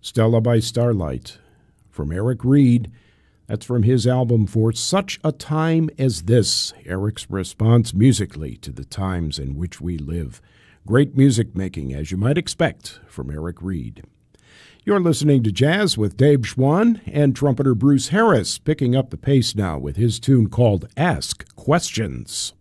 Stella by Starlight. From Eric Reed. That's from his album For Such a Time as This. Eric's response musically to the times in which we live. Great music making, as you might expect, from Eric Reed. You're listening to Jazz with Dave Schwann and trumpeter Bruce Harris, picking up the pace now with his tune called Ask Questions.